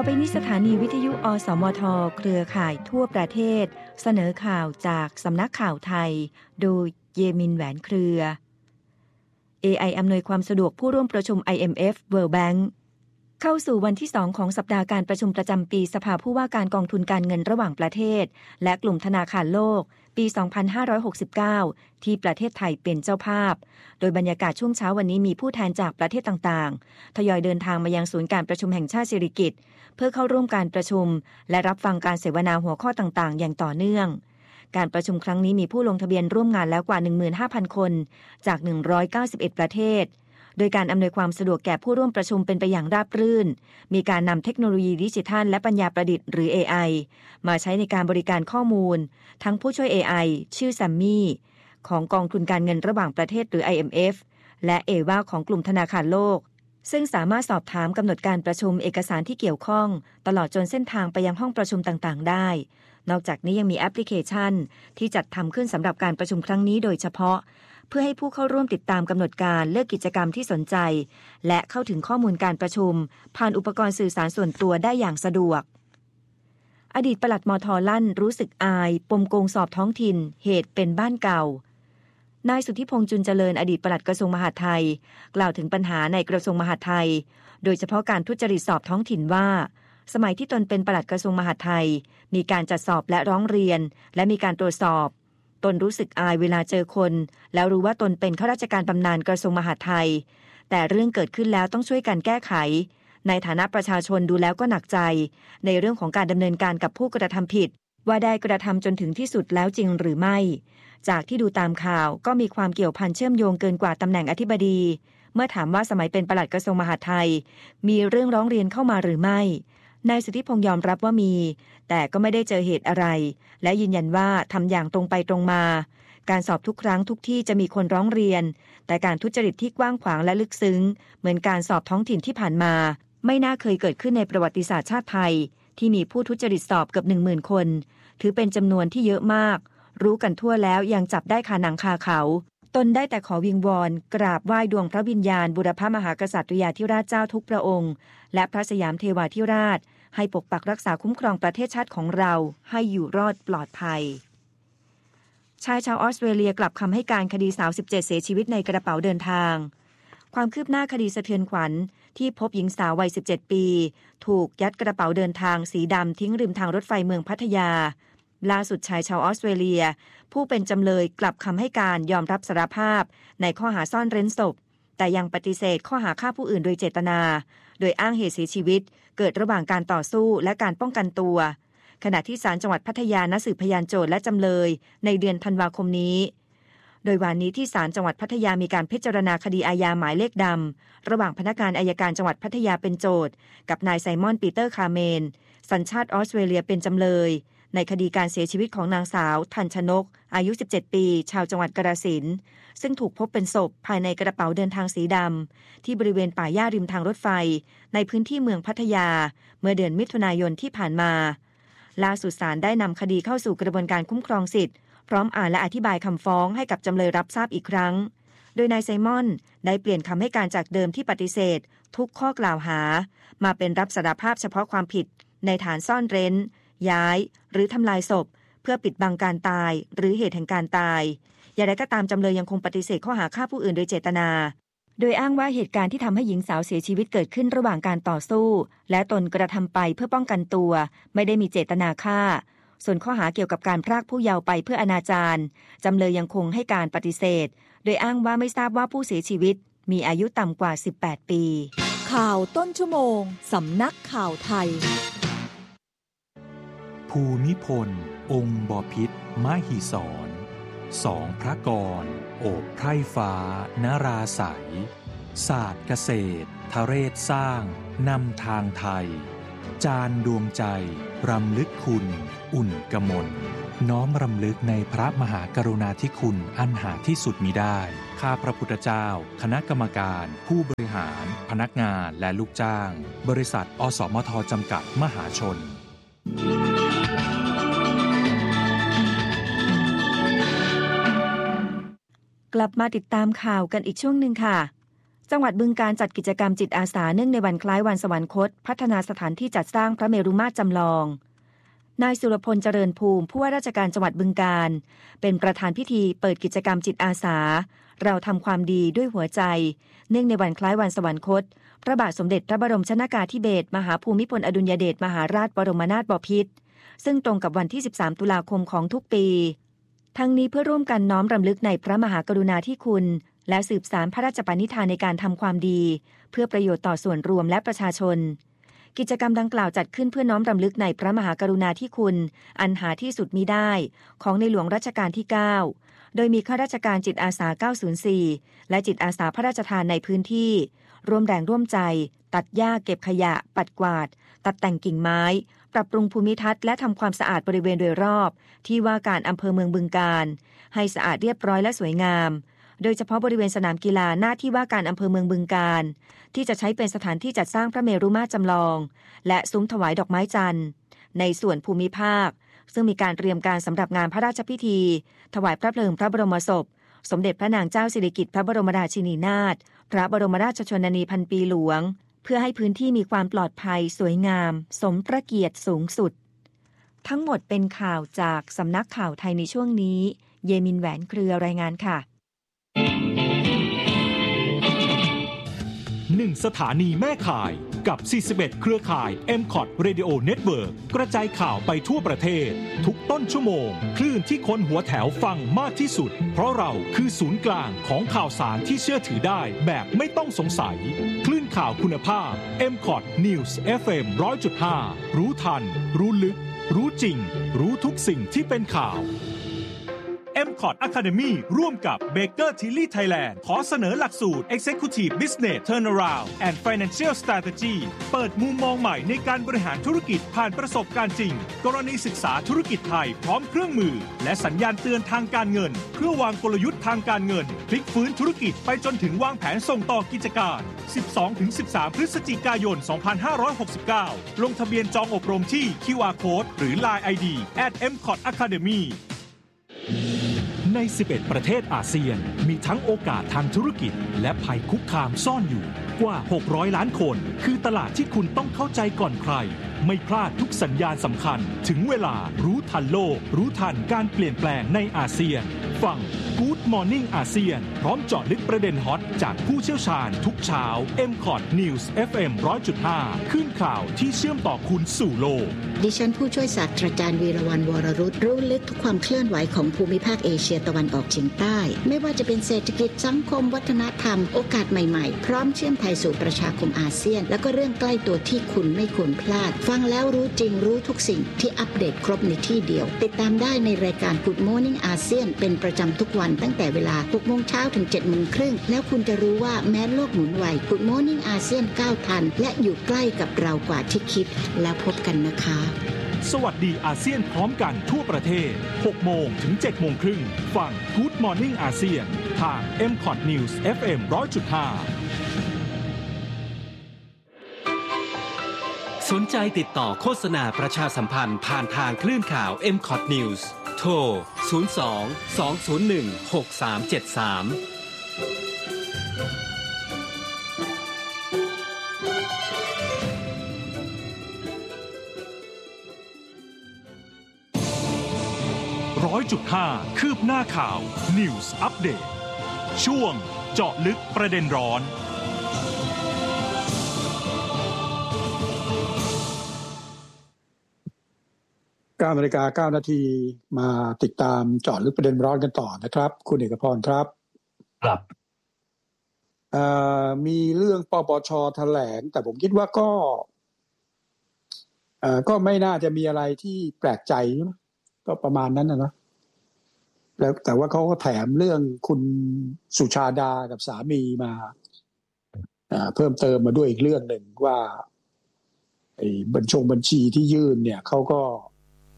ไปนี้สถานีวิทยุอสมทเครือข่ายทั่วประเทศเสนอข่าวจากสำนักข่าวไทยโดยเยมินแหวนเครือ AI อำนวยความสะดวกผู้ร่วมประชุม IMF World Bank เข้าสู่วันที่2ของสัปดาห์การประชุมประจำปีสภาผู้ว่าการกองทุนการเงินระหว่างประเทศและกลุ่มธนาคารโลกปี 2569 ที่ประเทศไทยเป็นเจ้าภาพโดยบรรยากาศช่วงเช้าวันนี้มีผู้แทนจากประเทศต่างๆทยอยเดินทางมายังศูนย์การประชุมแห่งชาติสิริกิติ์เพื่อเข้าร่วมการประชุมและรับฟังการเสวนาหัวข้อต่างๆอย่างต่อเนื่องการประชุมครั้งนี้มีผู้ลงทะเบียนร่วมงานแล้วกว่า 15,000 คนจาก 191 ประเทศโดยการอำนวยความสะดวกแก่ผู้ร่วมประชุมเป็นไปอย่างราบรื่นมีการนำเทคโนโลยีดิจิทัลและปัญญาประดิษฐ์หรือ AI มาใช้ในการบริการข้อมูลทั้งผู้ช่วย AI ชื่อแซมมี่ของกองทุนการเงินระหว่างประเทศหรือ IMF และเอวาของกลุ่มธนาคารโลกซึ่งสามารถสอบถามกำหนดการประชุมเอกสารที่เกี่ยวข้องตลอดจนเส้นทางไปยังห้องประชุมต่างๆได้นอกจากนี้ยังมีแอปพลิเคชันที่จัดทำขึ้นสำหรับการประชุมครั้งนี้โดยเฉพาะเพื่อให้ผู้เข้าร่วมติดตามกำหนดการเลือกกิจกรรมที่สนใจและเข้าถึงข้อมูลการประชุมผ่านอุปกรณ์สื่อสารส่วนตัวได้อย่างสะดวกอดีตปลัดมท.ลั่นรู้สึกอายปมโกงสอบท้องถิ่นเหตุเป็นบ้านเก่านายสุทธิพงษ์จุลเจริญอดีตปลัดกระทรวงมหาดไทยกล่าวถึงปัญหาในกระทรวงมหาดไทยโดยเฉพาะการทุจริตสอบท้องถิ่นว่าสมัยที่ตนเป็นปลัดกระทรวงมหาดไทยมีการจัดสอบและร้องเรียนและมีการตรวจสอบตนรู้สึกอายเวลาเจอคนแล้วรู้ว่าตนเป็นข้าราชการบำนาญกระทรวงมหาดไทยแต่เรื่องเกิดขึ้นแล้วต้องช่วยกันแก้ไขในฐานะประชาชนดูแล้วก็หนักใจในเรื่องของการดำเนินการกับผู้กระทำผิดว่าได้กระทำจนถึงที่สุดแล้วจริงหรือไม่จากที่ดูตามข่าวก็มีความเกี่ยวพันเชื่อมโยงเกินกว่าตำแหน่งอธิบดีเมื่อถามว่าสมัยเป็นปลัดกระทรวงมหาดไทยมีเรื่องร้องเรียนเข้ามาหรือไม่นายสุทธิพงษ์ยอมรับว่ามีแต่ก็ไม่ได้เจอเหตุอะไรและยืนยันว่าทำอย่างตรงไปตรงมาการสอบทุกครั้งทุกที่จะมีคนร้องเรียนแต่การทุจริตที่กว้างขวางและลึกซึ้งเหมือนการสอบท้องถิ่นที่ผ่านมาไม่น่าเคยเกิดขึ้นในประวัติศาสตร์ชาติไทยที่มีผู้ทุจริตสอบเกือบ 10,000 คนถือเป็นจำนวนที่เยอะมากรู้กันทั่วแล้วยังจับได้คาหนังคาเขาตนได้แต่ขอวิงวอนกราบไหว้ดวงพระวิญญาณบุรพมหากษัตริยาธิราชเจ้าทุกพระองค์และพระสยามเทวาธิราชให้ปกปักรักษาคุ้มครองประเทศชาติของเราให้อยู่รอดปลอดภัยชายชาวออสเตรเลียกลับคำให้การคดีสาว17เสียชีวิตในกระเป๋าเดินทางความคืบหน้าคดีสะเทือนขวัญที่พบหญิงสาววัย17ปีถูกยัดกระเป๋าเดินทางสีดำทิ้งริมทางรถไฟเมืองพัทยาล่าสุดชายชาวออสเตรเลียผู้เป็นจำเลยกลับคำให้การยอมรับสารภาพในข้อหาซ่อนเร้นศพแต่ยังปฏิเสธข้อหาฆ่าผู้อื่นโดยเจตนาโดยอ้างเหตุเสียชีวิตเกิดระหว่างการต่อสู้และการป้องกันตัวขณะที่ศาลจังหวัดพัทยานัดสืบพยานโจทก์และจำเลยในเดือนธันวาคมนี้โดยวันนี้ที่ศาลจังหวัดพัทยามีการพิจารณาคดีอาญาหมายเลขดำระหว่างพนักงานอัยการจังหวัดพัทยาเป็นโจทก์กับนายไซมอนปีเตอร์คาร์เมนสัญชาติออสเตรเลียเป็นจำเลยในคดีการเสียชีวิตของนางสาวทันชนกอายุ17ปีชาวจังหวัดกาฬสินธุ์ซึ่งถูกพบเป็นศพภายในกระเป๋าเดินทางสีดำที่บริเวณป่าหญ้าริมทางรถไฟในพื้นที่เมืองพัทยาเมื่อเดือนมิถุนายนที่ผ่านมาล่าสุดศาลได้นำคดีเข้าสู่กระบวนการคุ้มครองสิทธิ์พร้อมอ่านและอธิบายคำฟ้องให้กับจำเลยรับทราบอีกครั้งโดยนายไซมอนได้เปลี่ยนคำให้การจากเดิมที่ปฏิเสธทุกข้อกล่าวหามาเป็นรับสารภาพเฉพาะความผิดในฐานซ่อนเร้นย้ายหรือทำลายศพเพื่อปิดบังการตายหรือเหตุแห่งการตายอย่างไรก็ตามจำเลยยังคงปฏิเสธข้อหาฆ่าผู้อื่นโดยเจตนาโดยอ้างว่าเหตุการณ์ที่ทำให้หญิงสาวเสียชีวิตเกิดขึ้นระหว่างการต่อสู้และตนกระทำไปเพื่อป้องกันตัวไม่ได้มีเจตนาฆ่าส่วนข้อหาเกี่ยวกับการพรากผู้เยาว์ไปเพื่ออนาจารจำเลยยังคงให้การปฏิเสธโดยอ้างว่าไม่ทราบว่าผู้เสียชีวิตมีอายุต่ำกว่า18ปีข่าวต้นชั่วโมงสำนักข่าวไทยภูมิพลองค์บพิตรมหิศรสองพระกรโอบไพร่ฟ้านราใสศาสตร์เกษตรทะเรศสร้างนำทางไทยจานดวงใจรำลึกคุณอุ่นกมลน้อมรำลึกในพระมหากรุณาธิคุณอันหาที่สุดมิได้ข้าพระพุทธเจ้าคณะกรรมการผู้บริหารพนักงานและลูกจ้างบริษัทอสมทจำกัดมหาชนกลับมาติดตามข่าวกันอีกช่วงหนึ่งค่ะจังหวัดบึงกาฬจัดกิจกรรมจิตอาสาเนื่องในวันคล้ายวันสวรรคตพัฒนาสถานที่จัดสร้างพระเมรุมาตรจำลองนายสุรพลเจริญภูมิผู้ว่าราชการจังหวัดบึงกาฬเป็นประธานพิธีเปิดกิจกรรมจิตอาสาเราทำความดีด้วยหัวใจเนื่องในวันคล้ายวันสวรรคตพระบาทสมเด็จพระบรมชนกาธิเบศรมหาภูมิพลอดุลยเดชมหาราชบรมนาถบพิตรซึ่งตรงกับวันที่13ตุลาคมของทุกปีทั้งนี้เพื่อร่วมกันน้อมรำลึกในพระมหากรุณาธิคุณและสืบสานพระราชปณิธานในการทำความดีเพื่อประโยชน์ต่อส่วนรวมและประชาชนกิจกรรมดังกล่าวจัดขึ้นเพื่อน้อมรำลึกในพระมหากรุณาธิคุณอันหาที่สุดมิได้ของในหลวงรัชกาลที่9โดยมีข้าราชการจิตอาสา904และจิตอาสาพระราชทานในพื้นที่ร่วมแรงร่วมใจตัดหญ้าเก็บขยะปัดกวาดตัดแต่งกิ่งไม้ปรับปรุงภูมิทัศน์และทำความสะอาดบริเวณโดยรอบที่ว่าการอำเภอเมืองบึงกาฬให้สะอาดเรียบร้อยและสวยงามโดยเฉพาะบริเวณสนามกีฬาหน้าที่ว่าการอำเภอเมืองบึงกาฬที่จะใช้เป็นสถานที่จัดสร้างพระเมรุมาตรจำลองและซุ้มถวายดอกไม้จันทร์ในส่วนภูมิภาคซึ่งมีการเตรียมการสำหรับงานพระราชพิธีถวายพระเพลิงพระบรมศพสมเด็จพระนางเจ้าสิริกิติ์พระบรมราชินีนาถพระบรมราชชนนีพันปีหลวงเพื่อให้พื้นที่มีความปลอดภัยสวยงามสมพระเกียรติสูงสุดทั้งหมดเป็นข่าวจากสำนักข่าวไทยในช่วงนี้เยมินแหวนเครือรายงานค่ะ 1 สถานีแม่ข่ายกับ41เครือข่าย MCOT Radio Network กระจายข่าวไปทั่วประเทศทุกต้นชั่วโมงคลื่นที่คนหัวแถวฟังมากที่สุดเพราะเราคือศูนย์กลางของข่าวสารที่เชื่อถือได้แบบไม่ต้องสงสัยคลื่นข่าวคุณภาพ MCOT News FM 100.5 รู้ทันรู้ลึกรู้จริงรู้ทุกสิ่งที่เป็นข่าวMCOT Academy ร่วมกับ Baker Tilly Thailand ขอเสนอหลักสูตร Executive Business Turnaround and Financial Strategy เปิดมุมมองใหม่ในการบริหารธุรกิจผ่านประสบการณ์จริงกรณีศึกษาธุรกิจไทยพร้อมเครื่องมือและสัญญาณเตือนทางการเงินเพื่อวางกลยุทธ์ทางการเงินพลิกฟื้นธุรกิจไปจนถึงวางแผนส่งต่อกิจการ 12-13 พฤศจิกายน 2569 ลงทะเบียนจองอบรมที่ QR Code หรือ Line ID @MCOT-Academyใน11ประเทศอาเซียนมีทั้งโอกาสทางธุรกิจและภัยคุกคามซ่อนอยู่กว่า600ล้านคนคือตลาดที่คุณต้องเข้าใจก่อนใครไม่พลาดทุกสัญญาณสำคัญถึงเวลารู้ทันโลกรู้ทันการเปลี่ยนแปลงในอาเซียนฟัง Good Morning อาเซียนพร้อมเจาะลึกประเด็นฮอตจากผู้เชี่ยวชาญทุกเช้า MCOT News FM 100.5 ขึ้นข่าวที่เชื่อมต่อคุณสู่โลกดิฉันผู้ช่วยศาสตราจารย์วีรวรรณ วรรุตรู้ลึกทุกความเคลื่อนไหวของภูมิภาคเอเชียตะวันออกเฉียงใต้ไม่ว่าจะเป็นเศรษฐกิจสังคมวัฒนธรรมโอกาสใหม่ๆพร้อมเชื่อมไทยสู่ประชาคมอาเซียนแล้วก็เรื่องใกล้ตัวที่คุณไม่ควรพลาดฟังแล้วรู้จริงรู้ทุกสิ่งที่อัปเดตครบในที่เดียวติดตามได้ในรายการ Good Morning อาเซียนเป็นประจำทุกวันตั้งแต่เวลา 6:00 นถึง 7:30 นแล้วคุณจะรู้ว่าแม้โลกหมุนไว Good Morning อาเซียนก้าวทันและอยู่ใกล้กับเรากว่าที่คิดแล้วพบกันนะคะสวัสดีอาเซียนพร้อมกันทั่วประเทศ 6 โมงถึง 7 โมงครึ่งฟัง Good Morning อาเซียนทาง MCOT News FM 100.5 สนใจติดต่อโฆษณาประชาสัมพันธ์ผ่านทางคลื่นข่าว MCOT News โทร 02-201-6373 100.5 คืบหน้าข่าว News Update ช่วงเจาะลึกประเด็นร้อน 9:09 น.มาติดตามเจาะลึกประเด็นร้อนกันต่อนะครับคุณเอกพรครับครับมีเรื่องปปช.แถลงแต่ผมคิดว่าก็ไม่น่าจะมีอะไรที่แปลกใจก็ประมาณนั้นนะแล้วแต่ว่าเขาก็แถมเรื่องคุณสุชาดากับสามีมาเพิ่มเติมมาด้วยอีกเรื่องหนึ่งว่าไอ้บัญชีที่ยื่นเนี่ยเขาก็